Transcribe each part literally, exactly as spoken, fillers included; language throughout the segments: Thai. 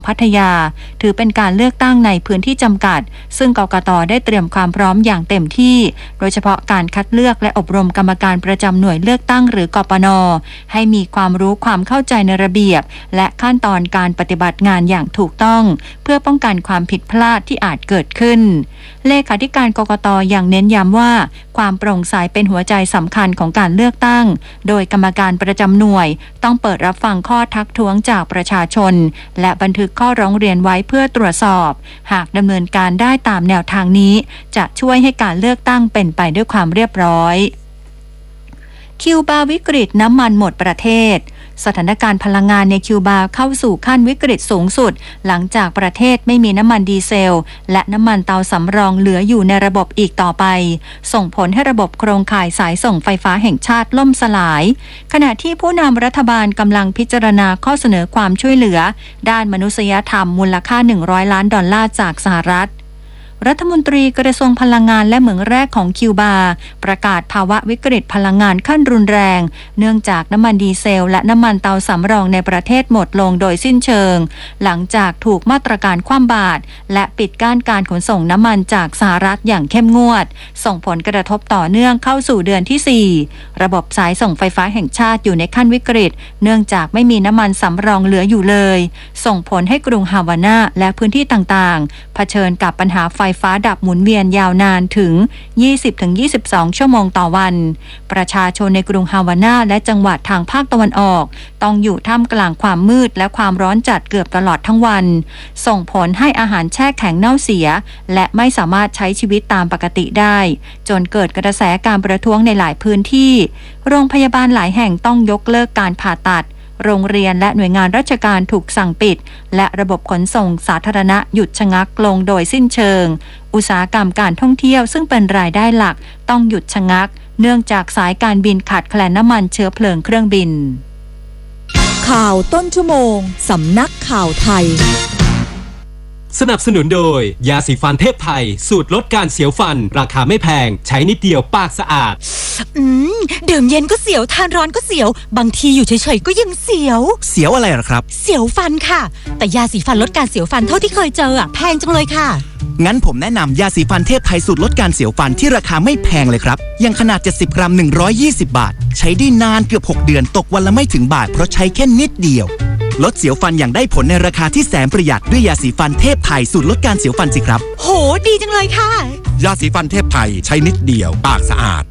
พัทยาถือเป็นการเลือกตั้งในพื้นที่จำกัดซึ่งกกต.ได้เตรียมความพร้อมอย่างเต็มที่โดยเฉพาะการคัดเลือกและอบรมกรรมการประจำหน่วยเลือกตั้งหรือกปน.ให้มีความรู้ความเข้าใจในระเบียบและขั้นตอนการปฏิบัติงานอย่างถูกต้องเพื่อป้องกันความผิดพลาดที่อาจเกิดขึ้นเลขาธิการกกต.ยังเน้นย้ำว่าความโปร่งใสเป็นหัวใจสำคัญของการเลือกตั้งโดยกรรมการประจำหน่วยต้องเปิดรับฟังข้อทักท้วงจากประชาชนและบันทึกข้อร้องเรียนไว้เพื่อตรวจสอบหากดำเนินการได้ตามแนวทางนี้จะช่วยให้การเลือกตั้งเป็นไปด้วยความเรียบร้อยคิวบาวิกฤตน้ำมันหมดประเทศสถานการณ์พลังงานในคิวบาเข้าสู่ขั้นวิกฤตสูงสุดหลังจากประเทศไม่มีน้ำมันดีเซลและน้ำมันเตาสำรองเหลืออยู่ในระบบอีกต่อไปส่งผลให้ระบบโครงข่ายสายส่งไฟฟ้าแห่งชาติล่มสลายขณะที่ผู้นำรัฐบาลกำลังพิจารณาข้อเสนอความช่วยเหลือด้านมนุษยธรรมมูลค่าหนึ่งร้อยล้านดอลลาร์จากสหรัฐรัฐมนตรีกระทรวงพลังงานและเหมืองแร่ของคิวบาประกาศภาวะวิกฤตพลังงานขั้นรุนแรงเนื่องจากน้ำมันดีเซลและน้ำมันเตาสำรองในประเทศหมดลงโดยสิ้นเชิงหลังจากถูกมาตรการคว่ำบาตรและปิดกั้นการขนส่งน้ำมันจากสหรัฐอย่างเข้มงวดส่งผลกระทบต่อเนื่องเข้าสู่เดือนที่สี่ระบบสายส่งไฟฟ้าแห่งชาติอยู่ในขั้นวิกฤตเนื่องจากไม่มีน้ำมันสำรองเหลืออยู่เลยส่งผลให้กรุงฮาวาน่าและพื้นที่ต่างๆเผชิญกับปัญหาไฟฟ้าดับหมุนเวียนยาวนานถึง ยี่สิบถึงยี่สิบสอง ชั่วโมงต่อวันประชาชนในกรุงฮาวาน่าและจังหวัดทางภาคตะวันออกต้องอยู่ท่ามกลางความมืดและความร้อนจัดเกือบตลอดทั้งวันส่งผลให้อาหารแช่แข็งเน่าเสียและไม่สามารถใช้ชีวิตตามปกติได้จนเกิดกระแสการประท้วงในหลายพื้นที่โรงพยาบาลหลายแห่งต้องยกเลิกการผ่าตัดโรงเรียนและหน่วยงานราชการถูกสั่งปิดและระบบขนส่งสาธารณะหยุดชะงักลงโดยสิ้นเชิงอุตสาหกรรมการท่องเที่ยวซึ่งเป็นรายได้หลักต้องหยุดชะงักเนื่องจากสายการบินขาดแคลนน้ำมันเชื้อเพลิงเครื่องบินข่าวต้นชั่วโมงสำนักข่าวไทยสนับสนุนโดยยาสีฟันเทพไทยสูตรลดการเสียวฟันราคาไม่แพงใช้นิดเดียวปากสะอาดอืมดื่มเย็นก็เสียวทานร้อนก็เสียวบางทีอยู่เฉยๆก็ยังเสียวเสียวอะไรหรอครับเสียวฟันค่ะแต่ยาสีฟันลดการเสียวฟันเท่าที่เคยเจออ่ะแพงจังเลยค่ะงั้นผมแนะนำยาสีฟันเทพไทยสูตรลดการเสียวฟันที่ราคาไม่แพงเลยครับยังขนาดเจ็ดสิบกรัมหนึ่งร้อยยี่สิบบาทใช้ได้นานเกือบหกเดือนตกวันละไม่ถึงบาทเพราะใช้แค่นิดเดียวลดเสียวฟันอย่างได้ผลในราคาที่แสนประหยัดด้วยยาสีฟันเทพไทยสูตรลดการเสียวฟันสิครับโหดีจังเลยค่ะยาสีฟันเทพไทยใช้นิดเดียวปากสะอาด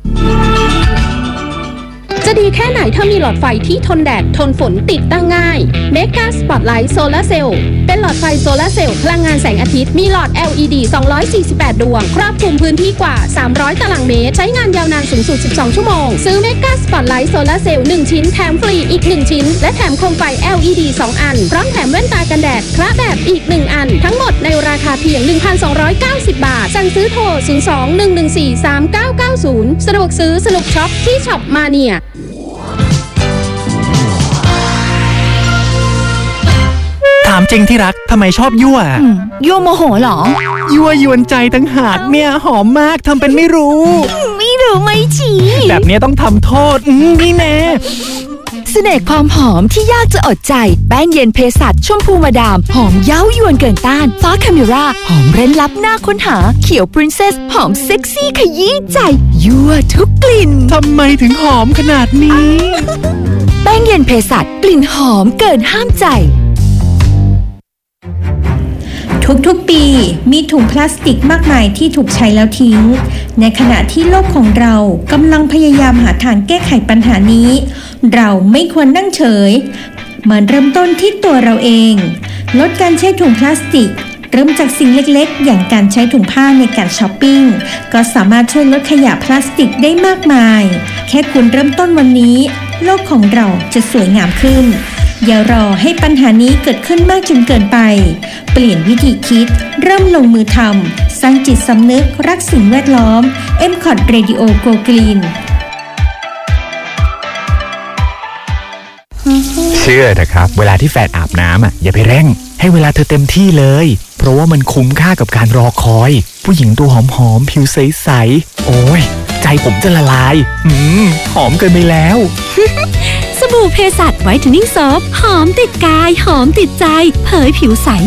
จะดีแค่ไหนถ้ามีหลอดไฟที่ทนแดดทนฝนติดตั้งง่าย Mega Spotlight Solar Cell เป็นหลอดไฟโซลาร์เซลล์พลังงานแสงอาทิตย์มีหลอด แอล อี ดี สองร้อยสี่สิบแปด ดวงครอบคลุมพื้นที่กว่าสามร้อยตารางเมตรใช้งานยาวนานสูงสุดสิบสองชั่วโมงซื้อ Mega Spotlight Solar Cell หนึ่งชิ้นแถมฟรีอีกหนึ่งชิ้นและแถมโคมไฟ แอล อี ดี สองอันพร้อมแถมแว่นตากันแดดคละแบบอีกหนึ่งอันทั้งหมดในราคาเพียง หนึ่งพันสองร้อยเก้าสิบ บาทสั่งซื้อโทรศูนย์ สอง หนึ่ง หนึ่ง สี่ สาม เก้า เก้า ศูนย์สะดวกซื้อสนุกช็อปที่ช็อปมาเนียถามจริงที่รักทำไมชอบยั่วยั่วโมโหเหรอยั่วยวนใจตั้งหากเนี่ยหอมมากทำเป็นไม่รู้ไม่รู้ไม่ชี้แบบนี้ต้องทำโทษนี่แน่เสน่ห์ความหอมที่ยากจะอดใจแป้งเย็นเพสัชชมพูมาดามหอมเย้ายวนเกินต้านฟ้าคาเมราหอมเร้นลับหน้าค้นหาเขียวปรินเซสหอมเซ็กซี่ขยี้ใจยั่วทุกกลิ่นทำไมถึงหอมขนาดนี้แป้งเย็นเพสัชกลิ่นหอมเกินห้ามใจทุกๆปีมีถุงพลาสติกมากมายที่ถูกใช้แล้วทิ้งในขณะที่โลกของเรากำลังพยายามหาทางแก้ไขปัญหานี้เราไม่ควรนั่งเฉยมาเริ่มต้นที่ตัวเราเองลดการใช้ถุงพลาสติกเริ่มจากสิ่งเล็กๆอย่างการใช้ถุงผ้าในการช้อปปิ้งก็สามารถช่วยลดขยะพลาสติกได้มากมายแค่คุณเริ่มต้นวันนี้โลกของเราจะสวยงามขึ้นอย่ารอให้ปัญหานี้เกิดขึ้นมากจนเกินไปเปลี่ยนวิธีคิดเริ่มลงมือทำสร้างจิตสำนึกรักสิ่งแวดล้อม เอ็ม คอท Radio Go Green เชื่อเถอะครับเวลาที่แฟนอาบน้ำอ่ะอย่าไปเร่งให้เวลาเธอเต็มที่เลยเพราะว่ามันคุ้มค่ากับการรอคอยผู้หญิงตัวหอมๆผิวใสๆโอ้ยใจผมจะละลายอืมหอมเกินไปแล้วสบู่เพสัชไวท์เทนนิ่งโซฟหอมติดกายหอมติดใจเผยผิวใส